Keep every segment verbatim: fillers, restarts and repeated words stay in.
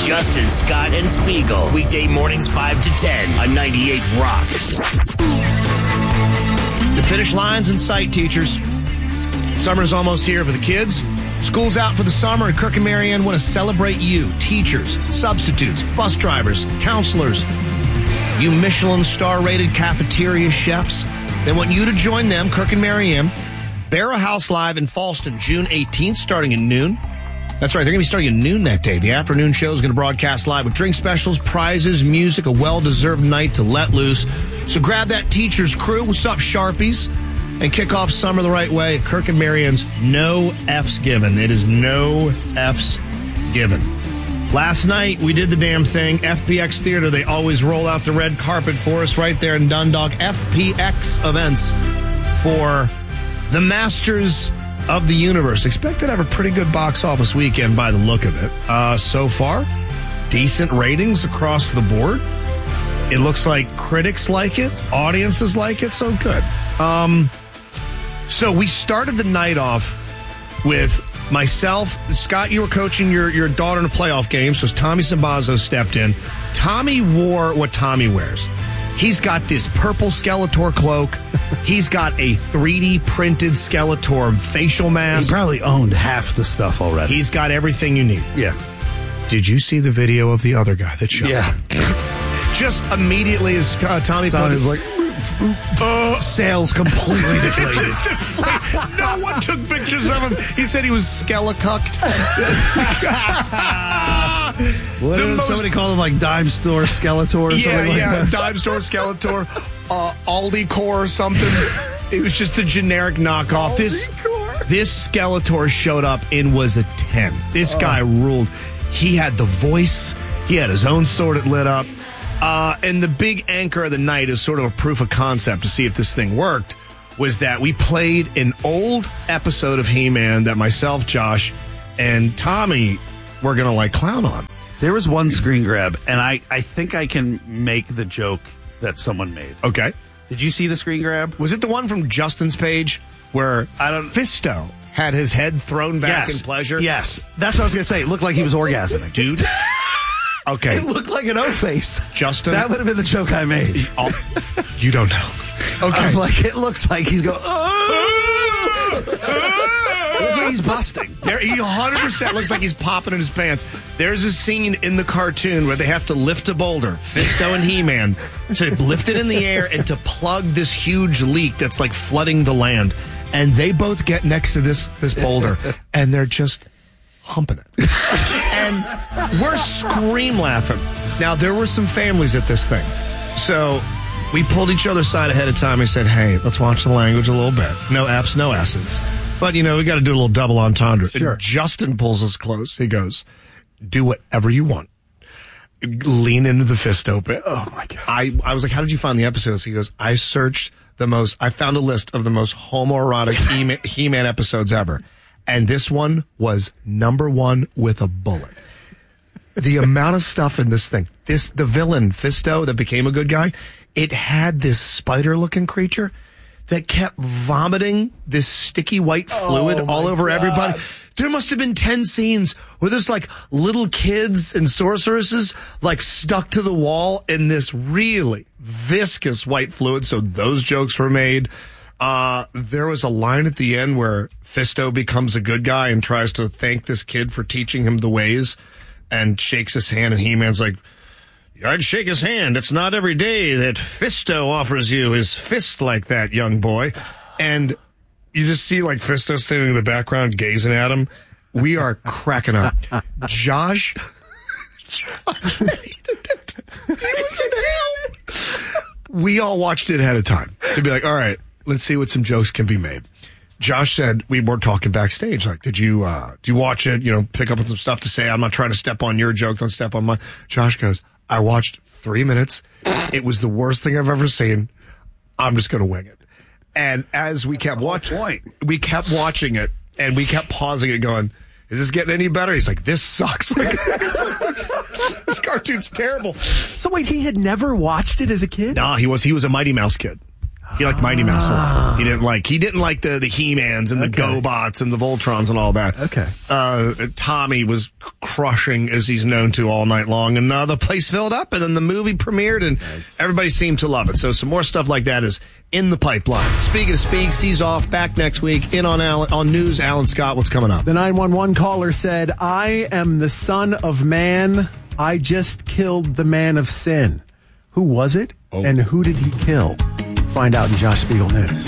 Justin, Scott, and Spiegel. Weekday mornings five to ten on ninety-eight Rock. The finish line's in sight, teachers. Summer's almost here for the kids. School's out for the summer, and Kirk and Marianne want to celebrate you, teachers, substitutes, bus drivers, counselors, you Michelin star-rated cafeteria chefs. They want you to join them, Kirk and Marianne. Barrow House Live in Falston, June eighteenth, starting at noon. That's right, they're going to be starting at noon that day. The afternoon show is going to broadcast live with drink specials, prizes, music, a well-deserved night to let loose. So grab that teacher's crew. What's up, Sharpies? And kick off summer the right way. Kirk and Marianne's No F's Given. It is no F's given. Last night, we did the damn thing. F P X Theater, they always roll out the red carpet for us right there in Dundalk. F P X events for the Masters of the Universe. Expect to have a pretty good box office weekend by the look of it. Uh, so far, decent ratings across the board. It looks like critics like it, audiences like it, so good. Um, so we started the night off with myself. Scott, you were coaching your, your daughter in a playoff game, so Tommy Sabazzo stepped in. Tommy wore what Tommy wears. He's got this purple Skeletor cloak. He's got a three D printed Skeletor facial mask. He probably owned half the stuff already. He's got everything you need. Yeah. Did you see the video of the other guy that showed Yeah. up? Just immediately as uh, Tommy Tommy put was like, uh, sales completely deflated. No one took pictures of him. He said he was skelecucked. What The is most- somebody called him like Dime Store Skeletor or Yeah, something like yeah, that? Dime Store Skeletor, uh, Aldi Core or something. It was just a generic knockoff. This this Skeletor showed up and was a ten. This guy ruled. He had the voice. He had his own sword that lit up. Uh, and the big anchor of the night is sort of a proof of concept to see if this thing worked, was that we played an old episode of He-Man that myself, Josh, and Tommy were going to like clown on. There was one screen grab, and I, I think I can make the joke that someone made. Okay. Did you see the screen grab? Was it the one from Justin's page where I don't Fisto had his head thrown back yes. in pleasure? Yes. That's what I was going to say. It looked like he was orgasming. Dude. Okay. It looked like an O-face. Justin. That would have been the joke I made. Oh, you don't know. Okay. I'm like, it looks like he's going, oh! Looks like he's busting. There, he one hundred percent looks like he's popping in his pants. There's a scene in the cartoon where they have to lift a boulder, Fisto and He-Man, to lift it in the air and to plug this huge leak that's like flooding the land. And they both get next to this, this boulder, and they're just humping it. And we're scream laughing. Now, there were some families at this thing. So we pulled each other aside ahead of time and said, hey, let's watch the language a little bit. No F's, no S's. But, you know, we got to do a little double entendre. Sure. And Justin pulls us close. He goes, do whatever you want. Lean into the Fisto bit. Oh, my God. I, I was like, how did you find the episodes? He goes, I searched the most, I found a list of the most homoerotic He-Man, He-Man episodes ever. And this one was number one with a bullet. The amount of stuff in this thing, this, the villain, Fisto, that became a good guy, it had this spider-looking creature that kept vomiting this sticky white fluid Oh, all my over God. everybody. There must have been ten scenes where there's like little kids and sorceresses like stuck to the wall in this really viscous white fluid. So those jokes were made. Uh, there was a line at the end where Fisto becomes a good guy and tries to thank this kid for teaching him the ways and shakes his hand, and He-Man's like, I'd shake his hand. It's not every day that Fisto offers you his fist like that, young boy. And you just see like Fisto standing in the background gazing at him. We are cracking up. Josh, Josh hated it. He was in hell. We all watched it ahead of time to be like, all right, let's see what some jokes can be made. Josh said, we were talking backstage, like, did you, uh, did you watch it? You know, pick up on some stuff to say. I'm not trying to step on your joke. Don't step on mine. Josh goes, I watched three minutes. It was the worst thing I've ever seen. I'm just going to wing it. And as we kept watching, we kept watching it and we kept pausing it going, is this getting any better? He's like, this sucks. Like, this cartoon's terrible. So wait, he had never watched it as a kid? Nah, he was, he was a Mighty Mouse kid. He liked Mighty Mouse a lot. He didn't like he didn't like the, the He-Mans and the Okay. GoBots and the Voltrons and all that. Okay. Uh, Tommy was crushing, as he's known to, all night long. And uh, the place filled up, and then the movie premiered, and Nice. everybody seemed to love it. So some more stuff like that is in the pipeline. Speaking of Speaks, he's off. Back next week. In on Alan, on news, Alan Scott, what's coming up? The nine one one caller said, I am the son of man. I just killed the man of sin. Who was it? Oh. And who did he kill? Find out in Josh Spiegel News.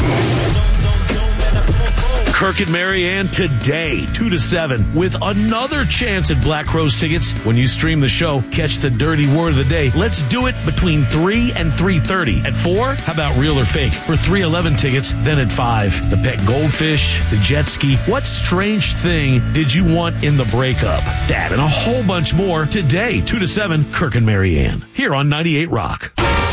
Kirk and Marianne today, two to seven, with another chance at Black Rose tickets. When you stream the show, catch the dirty word of the day. Let's do it between three and three thirty. At four, how about real or fake? For three eleven tickets, then at five, the pet goldfish, the jet ski. What strange thing did you want in the breakup? That and a whole bunch more today, two to seven, Kirk and Marianne, here on ninety-eight Rock.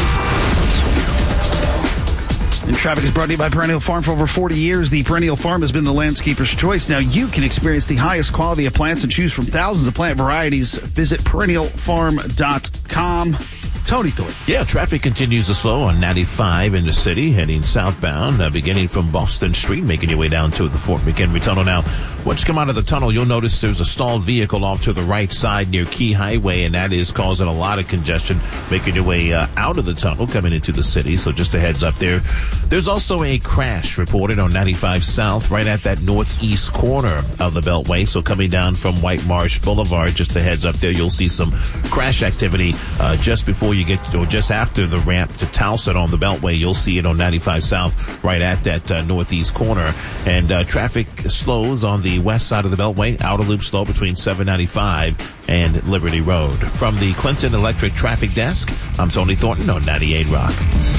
And traffic is brought to you by Perennial Farm. For over forty years, the Perennial Farm has been the landscaper's choice. Now you can experience the highest quality of plants and choose from thousands of plant varieties. Visit perennial farm dot com. Tony Thornton. Yeah, traffic continues to slow on ninety-five in the city, heading southbound, uh, beginning from Boston Street, making your way down to the Fort McHenry Tunnel. Now, once you come out of the tunnel, you'll notice there's a stalled vehicle off to the right side near Key Highway, and that is causing a lot of congestion, making your way uh, out of the tunnel, coming into the city. So just a heads up there. There's also a crash reported on ninety-five South, right at that northeast corner of the Beltway. So coming down from White Marsh Boulevard, just a heads up there, you'll see some crash activity uh, just before you get, or just after the ramp to Towson on the Beltway. You'll see it on ninety-five South, right at that uh, northeast corner. And uh, traffic slows on the west side of the Beltway, outer loop slow between seven ninety-five and Liberty Road. From the Clinton Electric Traffic Desk, I'm Tony Thornton on ninety-eight Rock.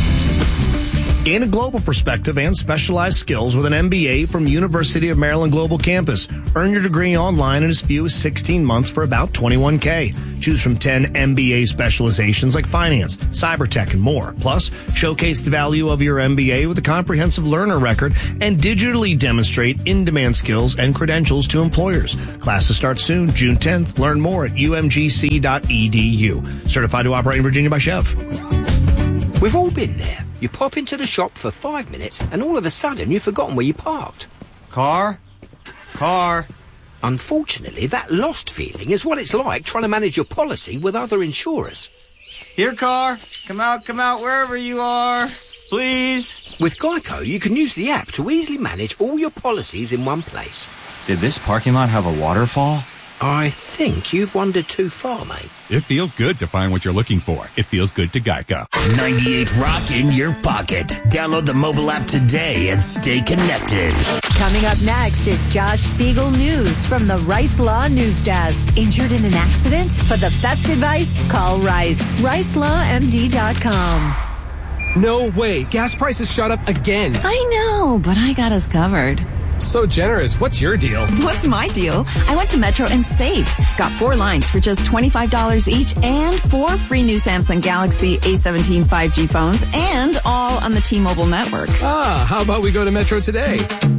Gain a global perspective and specialized skills with an M B A from University of Maryland Global Campus. Earn your degree online in as few as sixteen months for about twenty-one K. Choose from ten M B A specializations like finance, cyber tech, and more. Plus, showcase the value of your M B A with a comprehensive learner record and digitally demonstrate in-demand skills and credentials to employers. Classes start soon, June tenth. Learn more at u m g c dot e d u. Certified to operate in Virginia by Chev. We've all been there. You pop into the shop for five minutes and all of a sudden you've forgotten where you parked. Car? Car? Unfortunately, that lost feeling is what it's like trying to manage your policy with other insurers. Here, car. Come out, come out, wherever you are. Please. With Geico, you can use the app to easily manage all your policies in one place. Did this parking lot have a waterfall? I think you've wandered too far, mate. It feels good to find what you're looking for. It feels good to Geico. ninety-eight Rock in your pocket. Download the mobile app today and stay connected. Coming up next is Josh Spiegel News from the Rice Law News Desk. Injured in an accident? For the best advice, call Rice. rice law m d dot com. No way. Gas prices shot up again. I know, but I got us covered. So generous. What's your deal? What's my deal? I went to Metro and saved. Got four lines for just twenty-five dollars each and four free new Samsung Galaxy A seventeen five G phones and all on the T-Mobile network. Ah, how about we go to Metro today?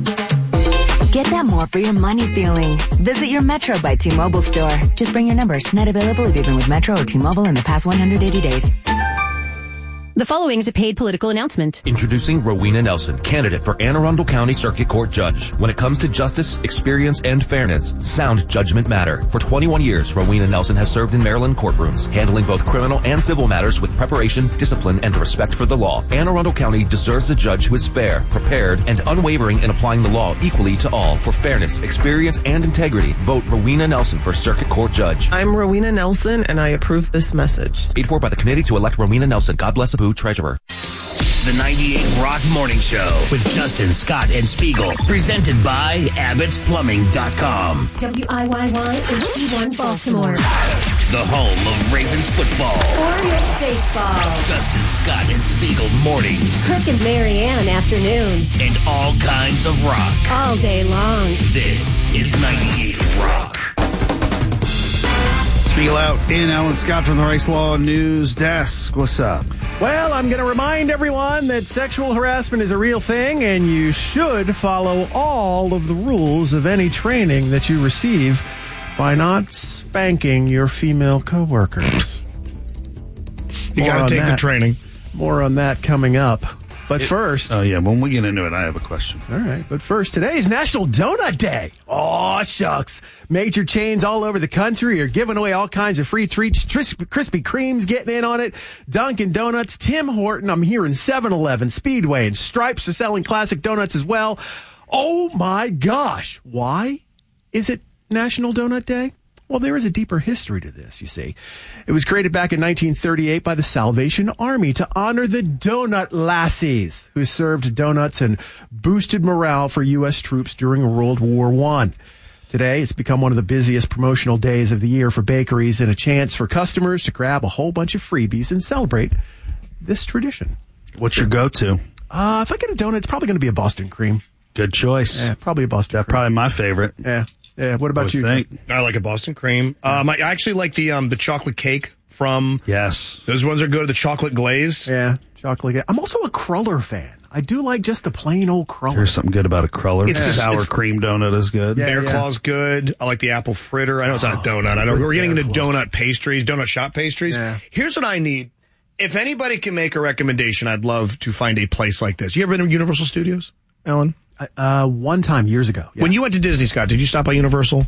Get that more for your money feeling. Visit your Metro by T-Mobile store. Just bring your numbers. Not available if you've been with Metro or T-Mobile in the past one hundred eighty days. The following is a paid political announcement. Introducing Rowena Nelson, candidate for Anne Arundel County Circuit Court Judge. When it comes to justice, experience, and fairness, sound judgment matter. For twenty-one years, Rowena Nelson has served in Maryland courtrooms, handling both criminal and civil matters with preparation, discipline, and respect for the law. Anne Arundel County deserves a judge who is fair, prepared, and unwavering in applying the law equally to all. For fairness, experience, and integrity, vote Rowena Nelson for Circuit Court Judge. I'm Rowena Nelson, and I approve this message. Paid for by the Committee to elect Rowena Nelson. God bless Abu, Treasurer. The ninety-eight Rock Morning Show with Justin, Scott, and Spiegel. Presented by Abbott's Plumbing dot com. W I Y Y H D one Baltimore. The home of Ravens football. Orioles baseball. Justin, Scott, and Spiegel mornings. Kirk and Marianne afternoons. And all kinds of rock. All day long. This is ninety-eight Rock. Spiegel out in Alan Scott from the Rice Law News Desk. What's up? Well, I'm going to remind everyone that sexual harassment is a real thing, and you should follow all of the rules of any training that you receive by not spanking your female coworkers. You got to take the training. More on that coming up. But It- first... Oh, yeah, when we get into it, I have a question. All right, but first, today is National Donut Day. Oh, shucks. Major chains all over the country are giving away all kinds of free treats. Tris- Krispy Kreme's getting in on it. Dunkin' Donuts, Tim Horton, I'm hearing seven eleven, Speedway, and Stripes are selling classic donuts as well. Oh, my gosh. Why is it National Donut Day? Well, there is a deeper history to this, you see. It was created back in nineteen thirty-eight by the Salvation Army to honor the donut lassies who served donuts and boosted morale for U S troops during World War One. Today, it's become one of the busiest promotional days of the year for bakeries and a chance for customers to grab a whole bunch of freebies and celebrate this tradition. What's your go-to? Uh, if I get a donut, it's probably going to be a Boston cream. Good choice. Yeah, probably a Boston That's cream. probably my favorite. Yeah. Yeah, what about you? Think. I like a Boston cream. Um, I actually like the um, the chocolate cake from... Yes. Those ones are good. The chocolate glaze. Yeah, chocolate. I'm also a cruller fan. I do like just the plain old cruller. There's something good about a cruller. It's It's just- sour it's- cream donut is good. Yeah, Bear yeah. Claw's good. I like the apple fritter. I know it's not a donut. I know we're getting into donut pastries, donut shop pastries. Yeah. Here's what I need. If anybody can make a recommendation, I'd love to find a place like this. You ever been to Universal Studios, Ellen? Uh, one time years ago. Yeah. When you went to Disney, Scott, did you stop by Universal?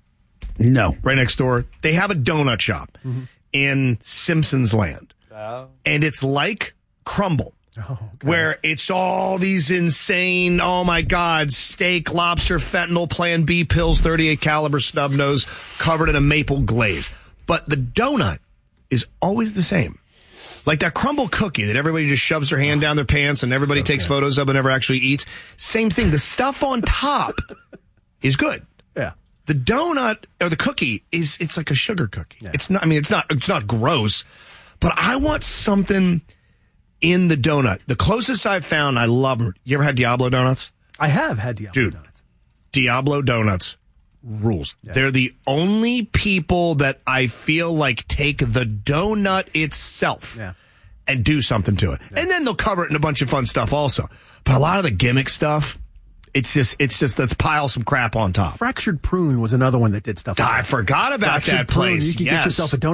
No. Right next door. They have a donut shop Mm-hmm. in Simpsons Land. And it's like Crumble. Oh, Where it's all these insane, oh my God, steak, lobster, fentanyl, Plan B pills, thirty-eight caliber snub nose covered in a maple glaze. But the donut is always the same. Like that crumble cookie that everybody just shoves their hand down their pants and everybody So takes good. photos of and never actually eats. Same thing. The stuff on top is good. Yeah. The donut or the cookie is, it's like a sugar cookie. It's not, I mean, it's not, it's not gross, but I want something in the donut. The closest I've found, I love them. You ever had Diablo donuts? I have had Diablo Dude, donuts. Diablo donuts rules. They're the only people that I feel like take the donut itself Yeah. and do something to it. And then they'll cover it in a bunch of fun stuff also. But a lot of the gimmick stuff, it's just, it's just, let's pile some crap on top. Fractured Prune was another one that did stuff like I that. forgot about Fractured that Prune, place. You can Yes. get yourself a donut